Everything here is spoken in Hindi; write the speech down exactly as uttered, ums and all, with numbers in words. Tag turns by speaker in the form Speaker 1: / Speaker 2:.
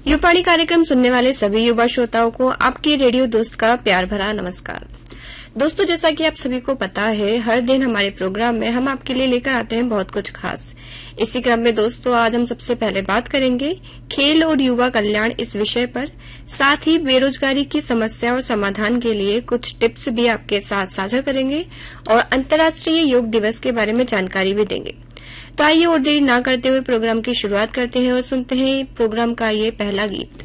Speaker 1: युवावाणी कार्यक्रम सुनने वाले सभी युवा श्रोताओं को आपके रेडियो दोस्त का प्यार भरा नमस्कार। दोस्तों, जैसा कि आप सभी को पता है, हर दिन हमारे प्रोग्राम में हम आपके लिए लेकर आते हैं बहुत कुछ खास। इसी क्रम में दोस्तों, आज हम सबसे पहले बात करेंगे खेल और युवा कल्याण इस विषय पर। साथ ही बेरोजगारी की समस्या और समाधान के लिए कुछ टिप्स भी आपके साथ साझा करेंगे और अंतर्राष्ट्रीय योग दिवस के बारे में जानकारी भी देंगे। तो आइए और देरी न करते हुए प्रोग्राम की शुरुआत करते हैं और सुनते हैं प्रोग्राम का ये पहला गीत।